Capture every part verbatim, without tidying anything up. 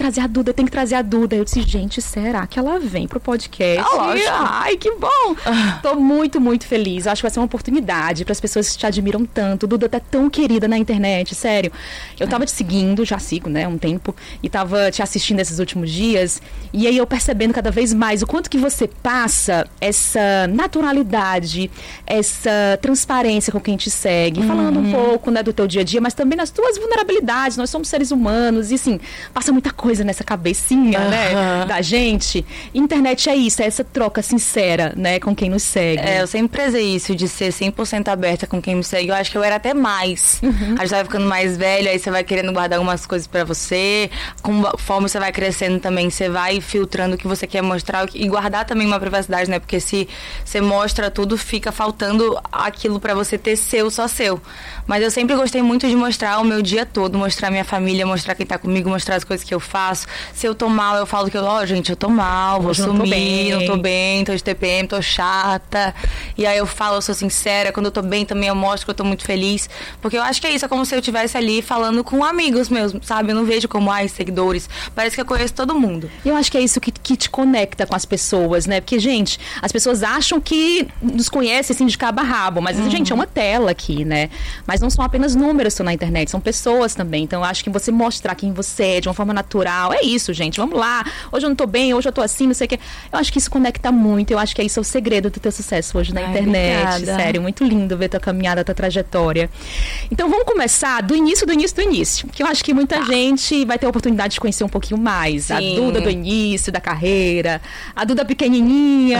trazer a Duda, tem que trazer a Duda. Eu disse, gente, será que ela vem pro podcast? Ah, lógico. Ai, que bom! Tô muito, muito feliz. Acho que vai ser uma oportunidade para as pessoas que te admiram tanto. Duda tá tão querida na internet, sério. Eu tava te seguindo, já sigo, né, um tempo, e tava te assistindo esses últimos dias, e aí eu percebendo cada vez mais o quanto que você passa essa naturalidade, essa transparência com quem te segue, uhum. falando um pouco, né, do teu dia a dia, mas também nas tuas vulnerabilidades. Nós somos seres humanos e, assim, passa muita coisa nessa cabecinha, uhum. né, da gente. Internet é isso, é essa troca sincera, né, com quem nos segue. É, eu sempre prezei isso, de ser cem por cento aberta com quem me segue. Eu acho que eu era até mais. Uhum. A gente vai ficando mais velha, aí você vai querendo guardar algumas coisas pra você. Conforme você vai crescendo também, você vai filtrando o que você quer mostrar e guardar também uma privacidade, né? Porque se você mostra tudo, fica faltando aquilo pra você ter seu, só seu. Mas eu sempre gostei muito de mostrar o meu dia todo, mostrar minha família, mostrar quem tá comigo, mostrar as coisas que eu faço. Se eu tô mal, eu falo que, ó, oh, gente, eu tô mal, vou sumir, não tô bem, não tô bem, tô de T P M, tô chata. E aí eu falo, eu sou sincera. Quando eu tô bem também eu mostro que eu tô muito feliz. Porque eu acho que é isso, é como se eu estivesse ali falando com amigos meus, sabe? Eu não vejo como, ai, seguidores. Parece que eu conheço todo mundo. Eu acho que é isso que, que te conecta com as pessoas, né? Porque, gente, as pessoas acham que nos conhecem assim de cabo a rabo, mas, uhum. gente, é uma tela aqui, né? Mas não são apenas números que estão na internet, são pessoas também. Então, eu acho que você mostrar quem você é de uma forma natural, é isso, gente. Vamos lá. Hoje eu não tô bem, hoje eu tô assim, não sei o quê. Eu acho que isso conecta muito. Eu acho que é isso é o segredo do teu sucesso hoje na ai, internet. Obrigada. Sério, muito lindo ver tua caminhada, tua trajetória. Então, vamos começar do início, do início, do início. Que eu acho que muita ah. gente vai ter a oportunidade de conhecer um pouquinho mais. Sim. A Duda do início da carreira, a Duda pequenininha.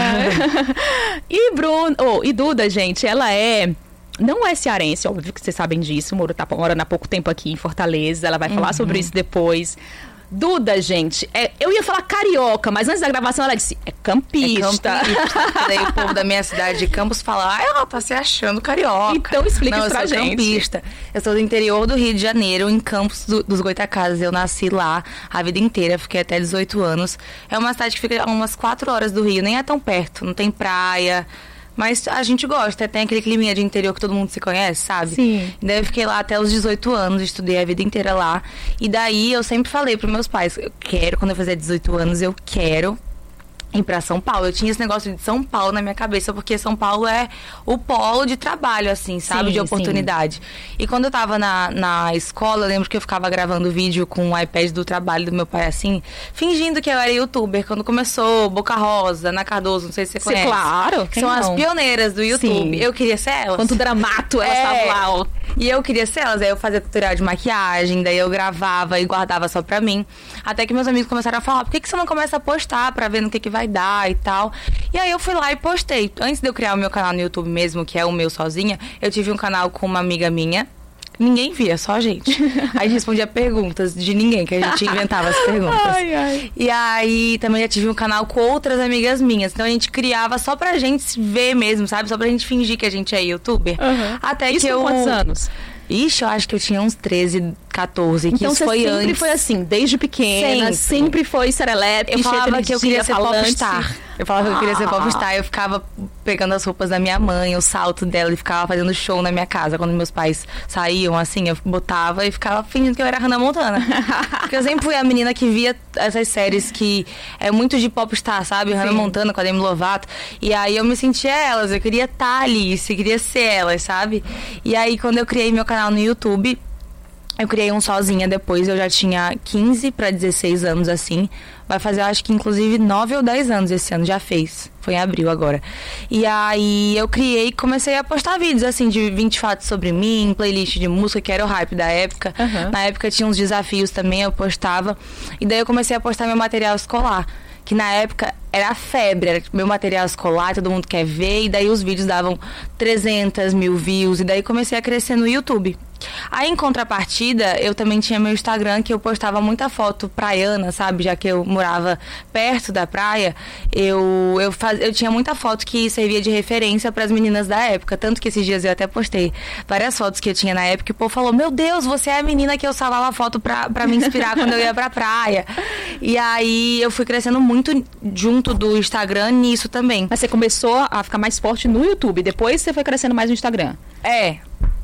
e Bruno, oh, e Duda, gente, ela é... Não é cearense, óbvio que vocês sabem disso. Moro tá morando há pouco tempo aqui em Fortaleza. Ela vai falar uhum. sobre isso depois. Duda, gente, é, eu ia falar carioca, mas antes da gravação ela disse, é campista. É campista. Daí o povo da minha cidade de Campos fala, ah, ela tá se achando carioca. Então explica Não, isso pra eu sou gente. Campista. Eu sou do interior do Rio de Janeiro, em Campos do, dos Goitacazes. Eu nasci lá a vida inteira, fiquei até dezoito anos. É uma cidade que fica a umas quatro horas do Rio, nem é tão perto, não tem praia. Mas a gente gosta, tem aquele climinha de interior que todo mundo se conhece, sabe? Sim. Daí eu fiquei lá até os dezoito anos, estudei a vida inteira lá. E daí eu sempre falei pros meus pais, eu quero, quando eu fizer dezoito anos, eu quero ir pra São Paulo. Eu tinha esse negócio de São Paulo na minha cabeça, porque São Paulo é o polo de trabalho, assim, sabe? Sim, de oportunidade. Sim. E quando eu tava na, na escola, eu lembro que eu ficava gravando vídeo com o iPad do trabalho do meu pai, assim, fingindo que eu era youtuber. Quando começou Boca Rosa, Ana Cardoso, não sei se você conhece. Claro. Que são não? As pioneiras do YouTube. Sim. Eu queria ser elas. Quanto dramato elas estavam é. lá, ó. E eu queria ser elas. Aí eu fazia tutorial de maquiagem, daí eu gravava e guardava só pra mim. Até que meus amigos começaram a falar, por que, que você não começa a postar pra ver no que, que vai dar e tal? E aí eu fui lá e postei. Antes de eu criar o meu canal no YouTube mesmo, que é o meu sozinha, eu tive um canal com uma amiga minha. Ninguém via, só a gente. Aí a gente respondia perguntas de ninguém, que a gente inventava as perguntas. Ai, ai. E aí também já tive um canal com outras amigas minhas. Então a gente criava só pra gente ver mesmo, sabe? Só pra gente fingir que a gente é youtuber. Uhum. Até Isso que eu... com quantos anos? Ixi, eu acho que eu tinha uns treze, catorze, que então isso foi sempre antes. foi assim, desde pequena, sempre, sempre foi serelepe, eu falava que eu queria ser falante. popstar. Eu falava ah. que eu queria ser popstar. Eu ficava pegando as roupas da minha mãe, o salto dela, e ficava fazendo show na minha casa. Quando meus pais saíam, assim, eu botava e ficava fingindo que eu era Hannah Montana. Porque eu sempre fui a menina que via essas séries que é muito de popstar, sabe? Sim. Hannah Montana com a Demi Lovato. E aí eu me sentia elas, eu queria estar ali, eu queria ser elas, sabe? E aí quando eu criei meu canal no YouTube, eu criei um sozinha depois, eu já tinha quinze para dezesseis anos, assim. Vai fazer, eu acho que inclusive nove ou dez anos esse ano, já fez. Foi em abril agora. E aí eu criei e comecei a postar vídeos, assim, de vinte fatos sobre mim, playlist de música, que era o hype da época. Uhum. Na época tinha uns desafios também, eu postava. E daí eu comecei a postar meu material escolar, que na época era a febre, era meu material escolar, todo mundo quer ver. E daí os vídeos davam trezentos mil views. E daí comecei a crescer no YouTube. Aí, em contrapartida, eu também tinha meu Instagram, que eu postava muita foto praiana, sabe? Já que eu morava perto da praia, eu, eu, faz, eu tinha muita foto que servia de referência para as meninas da época. Tanto que esses dias eu até postei várias fotos que eu tinha na época, e o povo falou, meu Deus, você é a menina que eu salvava foto pra, pra me inspirar quando eu ia pra praia. E aí, eu fui crescendo muito junto do Instagram nisso também. Mas você começou a ficar mais forte no YouTube, depois você foi crescendo mais no Instagram? É.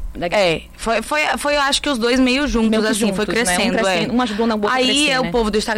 É, foi, foi, foi eu acho que os dois meio juntos, meio assim, juntos, foi crescendo, né? um, é. um ajudou na boca aí crescer, é né? O povo do Instagram